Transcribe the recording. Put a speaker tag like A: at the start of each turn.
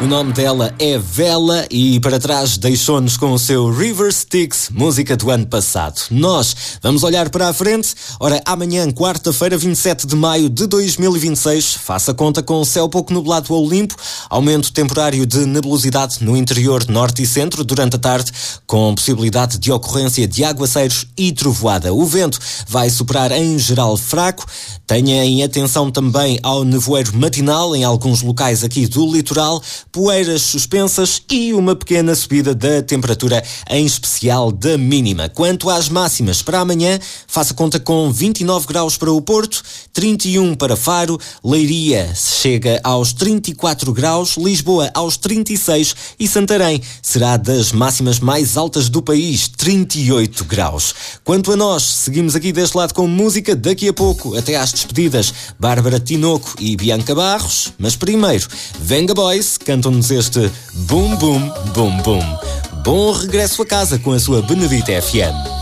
A: O nome dela é Vela e para trás deixou-nos com o seu River Styx, música do ano passado. Nós vamos olhar para a frente. Ora, amanhã, quarta-feira, 27 de maio de 2026, faça conta com o céu pouco nublado ou limpo, aumento temporário de nebulosidade no interior norte e centro durante a tarde, com possibilidade de ocorrência de aguaceiros e trovoada. O vento vai soprar em geral fraco. Tenha em atenção também ao nevoeiro matinal em alguns locais aqui do litoral, poeiras suspensas e uma pequena subida da temperatura, em especial da mínima. Quanto às máximas para amanhã, faça conta com 29 graus para o Porto, 31 para Faro, Leiria chega aos 34 graus, Lisboa aos 36 e Santarém será das máximas mais altas do país, 38 graus. Quanto a nós, seguimos aqui deste lado com música. Daqui a pouco, até às despedidas, Bárbara Tinoco e Bianca Barros, mas primeiro, Venga Boys cantam-nos este Boom Boom Boom Boom. Bom regresso a casa com a sua Benedita FM.